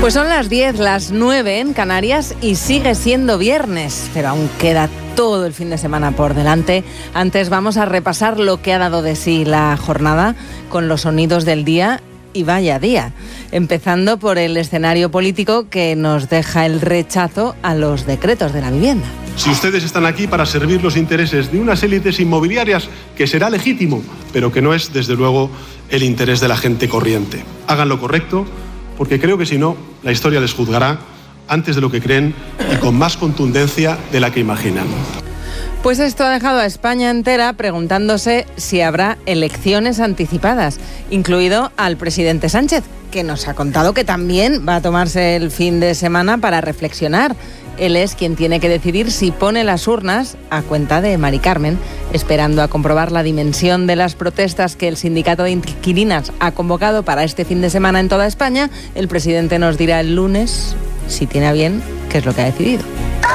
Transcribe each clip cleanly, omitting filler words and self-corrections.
Pues son las 10, las 9 en Canarias y sigue siendo viernes, pero aún queda todo el fin de semana por delante. Antes vamos a repasar lo que ha dado de sí la jornada con los sonidos del día y vaya día. Empezando por el escenario político que nos deja el rechazo a los decretos de la vivienda. Si ustedes están aquí para servir los intereses de unas élites inmobiliarias, que será legítimo, pero que no es, desde luego, el interés de la gente corriente. Hagan lo correcto, porque creo que si no, la historia les juzgará antes de lo que creen y con más contundencia de la que imaginan. Pues esto ha dejado a España entera preguntándose si habrá elecciones anticipadas, incluido al presidente Sánchez, que nos ha contado que también va a tomarse el fin de semana para reflexionar. Él es quien tiene que decidir si pone las urnas a cuenta de Mari Carmen, esperando a comprobar la dimensión de las protestas que el sindicato de inquilinas ha convocado para este fin de semana en toda España. El presidente nos dirá el lunes, si tiene a bien, qué es lo que ha decidido.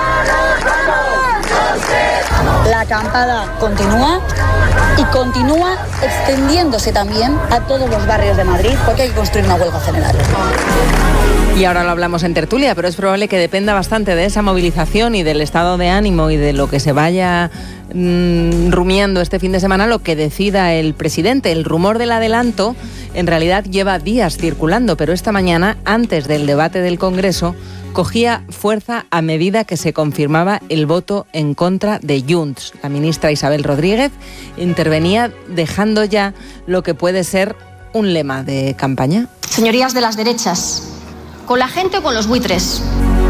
La acampada continúa y continúa extendiéndose también a todos los barrios de Madrid, porque hay que construir una huelga general. Y ahora lo hablamos en tertulia, pero es probable que dependa bastante de esa movilización y del estado de ánimo y de lo que se vaya rumiando este fin de semana lo que decida el presidente. El rumor del adelanto en realidad lleva días circulando, pero esta mañana, antes del debate del Congreso, cogía fuerza a medida que se confirmaba el voto en contra de Junts. La ministra Isabel Rodríguez intervenía dejando ya lo que puede ser un lema de campaña. Señorías de las derechas, ¿con la gente o con los buitres?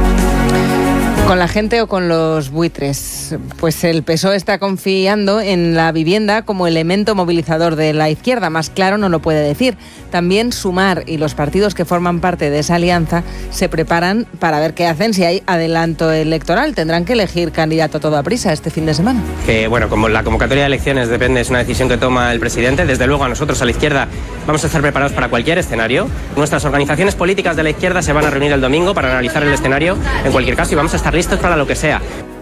¿Con la gente o con los buitres? Pues el PSOE está confiando en la vivienda como elemento movilizador de la izquierda. Más claro no lo puede decir. También Sumar y los partidos que forman parte de esa alianza se preparan para ver qué hacen si hay adelanto electoral. Tendrán que elegir candidato a toda prisa este fin de semana. Bueno, como la convocatoria de elecciones depende, es una decisión que toma el presidente. Desde luego a nosotros, a la izquierda, vamos a estar preparados para cualquier escenario. Nuestras organizaciones políticas de la izquierda se van a reunir el domingo para analizar el escenario en cualquier caso y vamos a estar listos para lo que sea.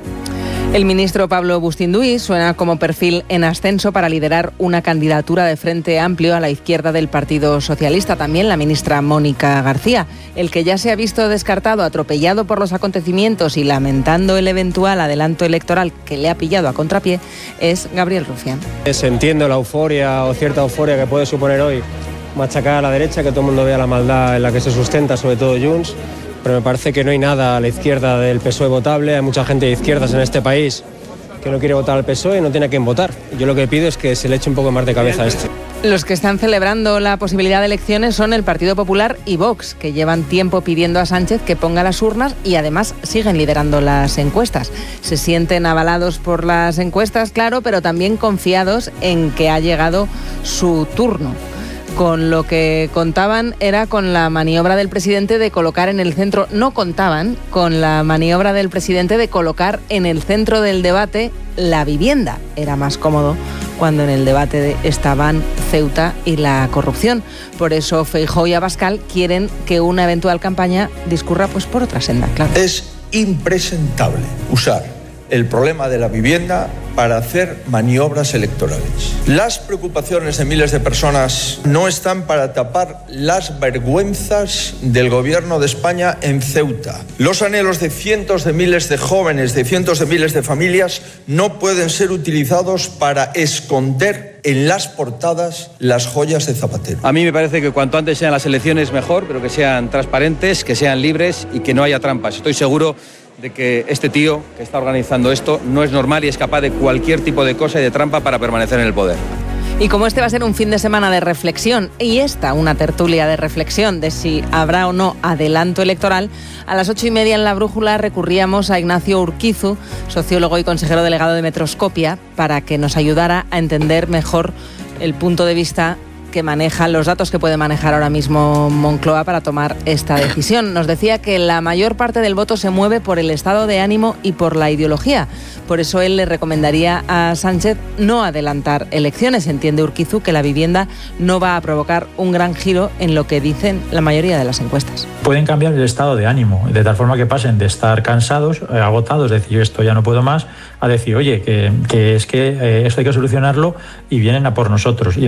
El ministro Pablo Bustinduy suena como perfil en ascenso para liderar una candidatura de Frente Amplio a la izquierda del Partido Socialista. También la ministra Mónica García. El que ya se ha visto descartado, atropellado por los acontecimientos y lamentando el eventual adelanto electoral que le ha pillado a contrapié, es Gabriel Rufián. Entiendo la euforia o cierta euforia que puede suponer hoy machacar a la derecha, que todo el mundo vea la maldad en la que se sustenta, sobre todo Junts. Pero me parece que no hay nada a la izquierda del PSOE votable. Hay mucha gente de izquierdas en este país que no quiere votar al PSOE y no tiene a quién votar. Yo lo que pido es que se le eche un poco más de cabeza a esto. Los que están celebrando la posibilidad de elecciones son el Partido Popular y Vox, que llevan tiempo pidiendo a Sánchez que ponga las urnas y además siguen liderando las encuestas. Se sienten avalados por las encuestas, claro, pero también confiados en que ha llegado su turno. Con lo que contaban era con la maniobra del presidente de colocar en el centro, no contaban con la maniobra del presidente de colocar en el centro del debate la vivienda. Era más cómodo cuando en el debate estaban Ceuta y la corrupción. Por eso Feijóo y Abascal quieren que una eventual campaña discurra pues por otra senda, claro. Es impresentable usar el problema de la vivienda para hacer maniobras electorales. Las preocupaciones de miles de personas no están para tapar las vergüenzas del gobierno de España en Ceuta. Los anhelos de cientos de miles de jóvenes, de cientos de miles de familias, no pueden ser utilizados para esconder en las portadas las joyas de Zapatero. A mí me parece que cuanto antes sean las elecciones mejor, pero que sean transparentes, que sean libres y que no haya trampas. Estoy seguro de que este tío que está organizando esto no es normal y es capaz de cualquier tipo de cosa y de trampa para permanecer en el poder. Y como este va a ser un fin de semana de reflexión y esta una tertulia de reflexión de si habrá o no adelanto electoral, a las 8:30 en La Brújula recurríamos a Ignacio Urquizu, sociólogo y consejero delegado de Metroscopia, para que nos ayudara a entender mejor el punto de vista que maneja, los datos que puede manejar ahora mismo Moncloa para tomar esta decisión. Nos decía que la mayor parte del voto se mueve por el estado de ánimo y por la ideología. Por eso él le recomendaría a Sánchez no adelantar elecciones. Entiende Urquizu que la vivienda no va a provocar un gran giro en lo que dicen la mayoría de las encuestas. Pueden cambiar el estado de ánimo, de tal forma que pasen de estar cansados, agotados, decir yo esto ya no puedo más, a decir oye, que esto hay que solucionarlo y vienen a por nosotros. Y entonces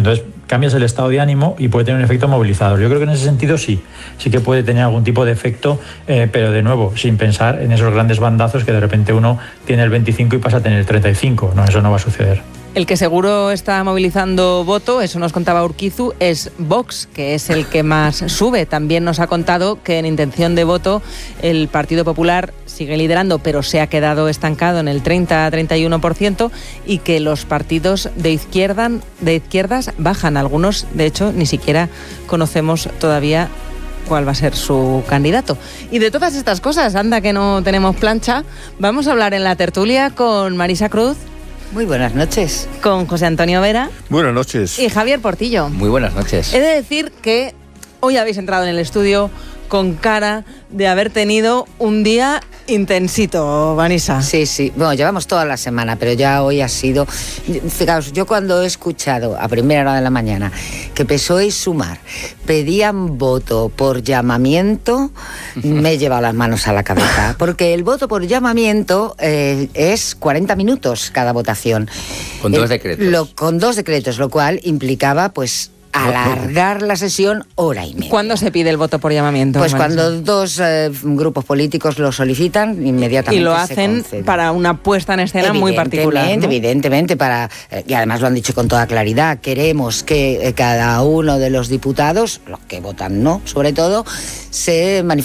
cambias el estado de ánimo y puede tener un efecto movilizador. Yo creo que en ese sentido sí que puede tener algún tipo de efecto, pero de nuevo, sin pensar en esos grandes bandazos que de repente uno tiene el 25 y pasa a tener el 35. No, eso no va a suceder. El que seguro está movilizando voto, eso nos contaba Urquizu, es Vox, que es el que más sube. También nos ha contado que en intención de voto el Partido Popular sigue liderando, pero se ha quedado estancado en el 30-31%, y que los partidos de izquierdas bajan. Algunos, de hecho, ni siquiera conocemos todavía cuál va a ser su candidato. Y de todas estas cosas, anda que no tenemos plancha, vamos a hablar en la tertulia con Marisa Cruz. Muy buenas noches. Con José Antonio Vera. Buenas noches. Y Javier Portillo. Muy buenas noches. He de decir que hoy habéis entrado en el estudio con cara de haber tenido un día intensito, Vanessa. Sí. Bueno, llevamos toda la semana, pero ya hoy ha sido... Fijaos, yo cuando he escuchado a primera hora de la mañana que PSOE y Sumar pedían voto por llamamiento, me he llevado las manos a la cabeza. Porque el voto por llamamiento es 40 minutos cada votación. Con 2 decretos. Con 2 decretos, lo cual implicaba, pues, alargar la sesión hora y media. ¿Cuándo se pide el voto por llamamiento? Pues Marisa? cuando 2 grupos políticos lo solicitan, inmediatamente. Y lo hacen para una puesta en escena muy particular, ¿no? Evidentemente, y además lo han dicho con toda claridad, queremos que cada uno de los diputados, los que votan no, sobre todo, se manifieste